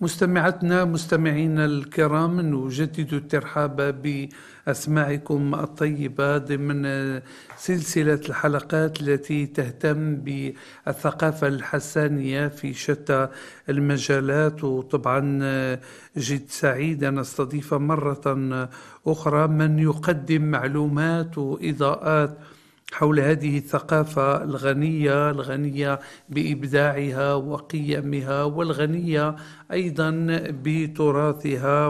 مستمعتنا مستمعينا الكرام، نجدد الترحاب بأسماعكم الطيبة ضمن سلسلة الحلقات التي تهتم بالثقافة الحسانية في شتى المجالات. وطبعا جد سعيد أن أستضيف مرة أخرى من يقدم معلومات وإضاءات حول هذه الثقافة الغنية بإبداعها وقيمها، والغنية أيضا بتراثها.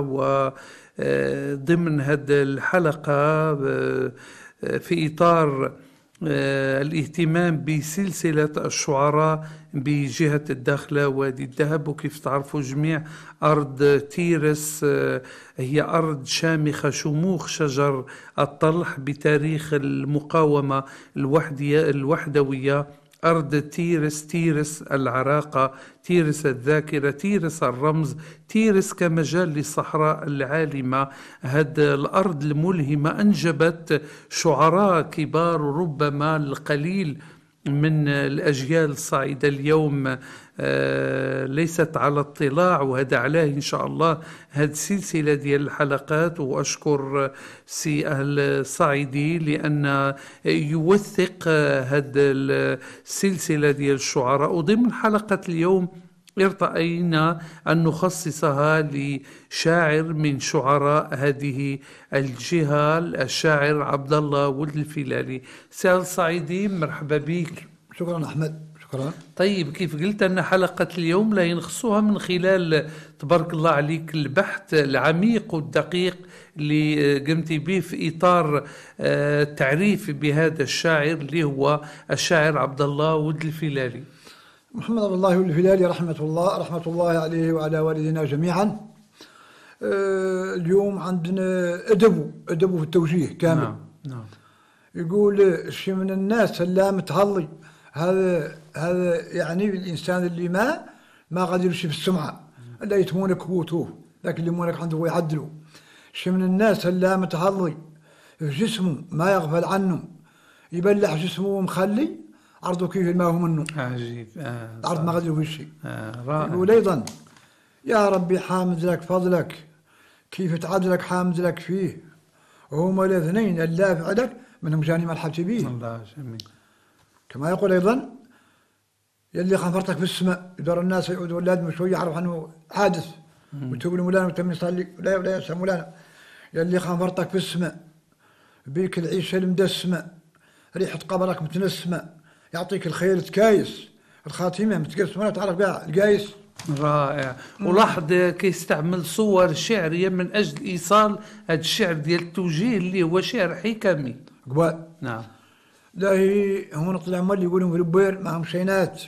وضمن هذه الحلقة في إطار الاهتمام بسلسلة الشعراء بجهة الداخلة وادي الذهب. وكيف تعرفوا جميع، أرض تيرس هي أرض شامخة شموخ شجر الطلح بتاريخ المقاومة الوحدوية. أرض تيرس، تيرس العراقة، تيرس الذاكرة، تيرس الرمز، تيرس كمجال للصحراء العالمة. هذه الأرض الملهمة أنجبت شعراء كبار، وربما القليل من الأجيال الصاعدة اليوم ليست على اطلاع، وهذا علاه إن شاء الله هذه السلسلة ديال الحلقات. وأشكر سي أهل الصاعدي لأن يوثق هذه السلسلة ديال الشعراء. وضمن حلقة اليوم ارتأينا أن نخصصها لشاعر من شعراء هذه الجهة، الشاعر عبد الله ولد الفيلالي. سي الصعيدي، مرحبا بك. شكرا أحمد، شكرا. طيب، كيف قلت أن حلقة اليوم لا ينخصها من خلال تبارك الله عليك البحث العميق والدقيق اللي قمت به في إطار التعريف بهذا الشاعر اللي هو الشاعر عبد الله ولد الفيلالي. محمد عبد الله ولد الفيلالي رحمة الله عليه وعلى والدينا جميعا. اليوم عندنا أدبه في التوجيه كامل. نعم. يقول شي من الناس اللي متهضي، هذا يعني الإنسان اللي ما غادي يمشي في السمعة، لا يتمونك قوته، لكن اللي يمونك عنده يعدلوا. شي من الناس اللي متهضي في جسمه ما يغفل عنه، يبلح جسمه مخلي عرضه كيف ما هو منه. عجيب. عرض ما غادي في شيء. رائع. يقول أيضا يا ربي حامد لك فضلك، كيف تعدلك حامد لك فيه، وهما الاثنين اللي فعلك منهم جاني مرحبتي به. الله جميل. كما يقول أيضا يلي خنفرتك في السماء، يدور الناس يعودوا أولادهم شوية يعرف عنه حادث وتوب مولانا وتم يصلي ولا ينسى مولانا. يلي خنفرتك في السماء، بيك العيشة المدسمة، ريحة قبرك متنسمة، يعطيك الخير تكايس، الخاتمة متقرس ولا تعرف بها القايس. رائع. ولاحظ كيستعمل صور شعرية من أجل إيصال هذا الشعر ديال التوجيه اللي هو شعر حكمي. قبال. نعم. لا هي هم طلع مال يقولون في البوير معهم شينات.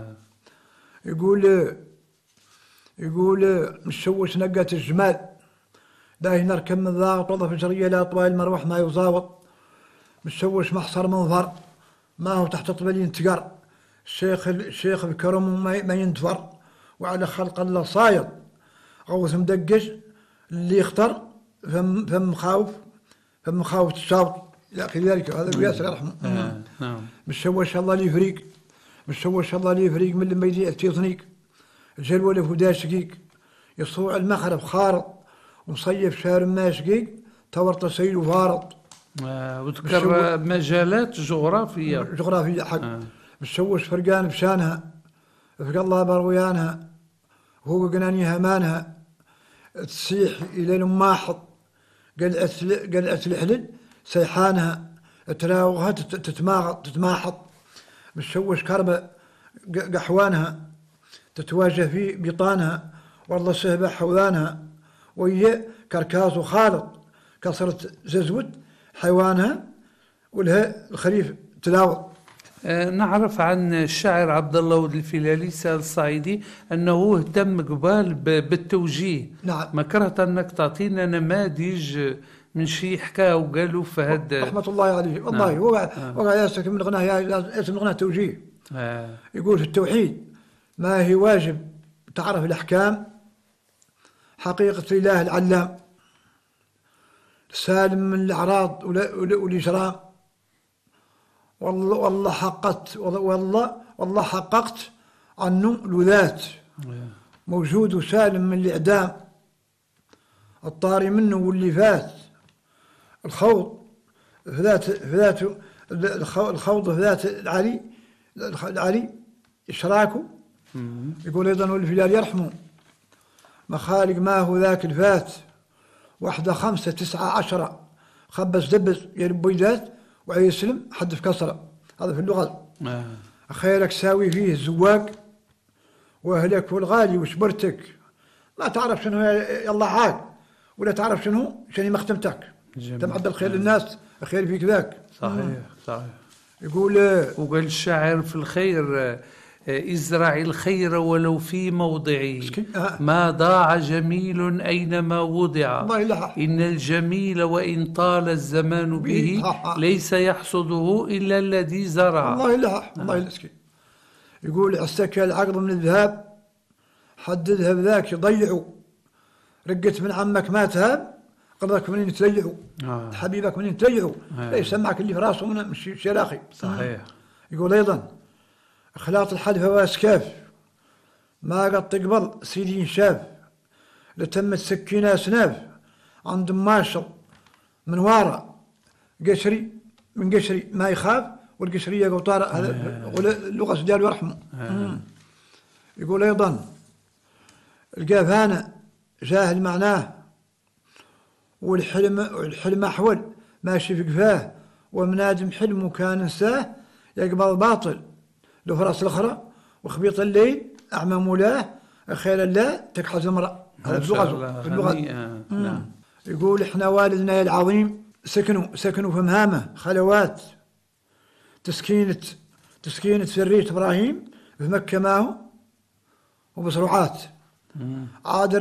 يقول مشوش نقة الجمال، لا نركب من ضاغط وظف جرية لا طوال المروح ما يزاوط، مشوش محصر منظر ما هو تحت طبل ينتقر، الشيخ بكرم ما ينتفر، وعلى خلق الله صايد، غوث مدقش اللي يختار فم خاوف الشاوط إلى آخر ذلك. هذا ياسر يرحمه. نعم. مشوش الله لي فريق، مشوش الله لي فريق من لما يجي تيصنيك، الجلوة لفدا شقيق، يصوع المخرب خارط، ومصيف شهر ما شقيق، تورط سيل وفارط. وذكر مجالات جغرافية حق. مشوش فرقان بشانها، فق الله برويانها، وهو قنانيها مانها، تسيح إلى الماحط، قلعت الحلل سيحانها، تراوغها تتماحط. مشوش كربة قحوانها، تتواجه في بطانها، والله سهبة حوذانها، وهي كركاز وخالط، كسرت ززود حيوانها، ولها الخريف تلاوط. نعرف عن الشاعر عبد الله ولد الفيلالي سال الصعيدي أنه اهتم قبال بالتوجيه. نعم. ما كرهت أنك تعطينا نماذج من شيء حكاه وقالوا في هذا. رحمة الله عليه. والله نعم. وقع ياسك من غناه، ياسك من غناه توجيه. يقول في التوحيد ما هي واجب تعرف الأحكام، حقيقة الإله العلام، سالم من الأعراض والإجرام، والله حققت عنه الوذات، موجود وسالم من الإعدام، الطاري منه واللي فات، الخوض في ذات الخوض في ذات العلي إشراكه. يقول أيضا والفلال يرحمه مخالق ما هو ذاك الفات، 1 5 9 10 خبز دبز يربي ذات ويسلم حد في كسرة. هذا في اللغة. خيرك ساوي فيه الزواق وأهلك والغالي وشبرتك، ما تعرف شنو يلا عاد، ولا تعرف شنو مختمتك. تمعد الخير للناس، الخير فيك ذاك. صحيح صحيح. يقول وقال الشاعر في الخير ازرع الخير ولو في موضعه، ما ضاع جميل أينما وضع، إن الجميل وإن طال الزمان به ليس يحصده إلا الذي زرع. الله يلح الله يلسكي. يقول عستك العقد من الذهب، حد الذهب ذاك يضيعوا، رقت من عمك ما تهاب، قرضك منين تليعوا، حبيبك منين تليعوا، لا يسمعك اللي في راسه من شراخي. صحيح. يقول أيضا اخلاط الحلفة واسكاف، ما قد تقبل سيدي شاف، لتمت سكينة اسناف، عند ماشل من وارا قشري من قشري ما يخاف، والقشرية قوطارة. هذا اللغة ديال يرحمه. يقول أيضا القافانة جاهل معناه، والحلم أحول ماشي في قفاه، ومنادم حلمه كان انساه، يقبل باطل لو فرس الأخرى، وخبيط الليل أعمى مولاه، خير الله تكحز امرأة. هذا في اللغة. نعم. يقول إحنا والدنا العظيم سكنوا في مهامة خلوات، تسكينة سرية إبراهيم في مكة معه وبصروعات. عاد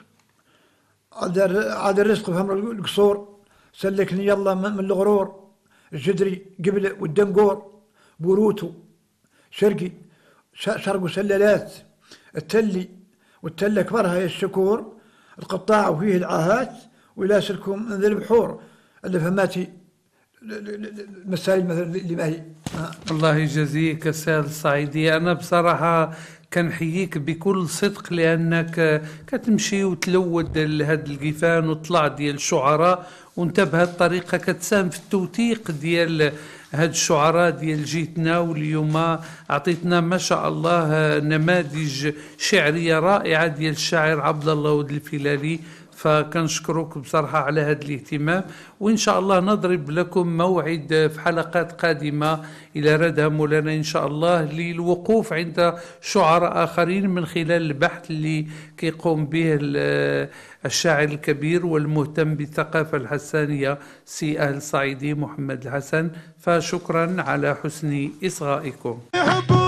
الرزق في أمر القصور، سلكني يلا من الغرور، الجدري قبل والدنقور، بوروتو شرقي شرق وسلالات، التلي والتلة كبرها يا الشكور، القطاع وفيه العاهات، ويلاسلكم من ذي البحور اللي فهماتي المسائل مثلا اللي ما هي. الله يجزيك أستاذ الصعيدي. أنا بصراحة كنحييك بكل صدق، لأنك كتمشي وتلود لهاد القفان وطلع ديال الشعراء، وانت بهذه الطريقة كتساهم في التوثيق ديال هاد الشعراء ديال جيتنا. واليوم أعطيتنا ما شاء الله نماذج شعرية رائعة ديال الشاعر عبد الله ود الفلالي، فكنشكرك بصراحة على هذا الاهتمام. وإن شاء الله نضرب لكم موعد في حلقات قادمة إلى ردها مولانا إن شاء الله، للوقوف عند شعراء آخرين من خلال البحث اللي كيقوم به الشاعر الكبير والمهتم بالثقافة الحسانية سي أهل صعيدي محمد الحسن. فشكرا على حسن إصغائكم.